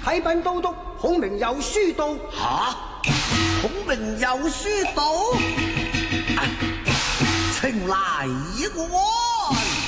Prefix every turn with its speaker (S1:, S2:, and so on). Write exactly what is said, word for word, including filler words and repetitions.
S1: 啟稟都督，孔明有書到。
S2: 吓，孔明有書到，啊，請來我。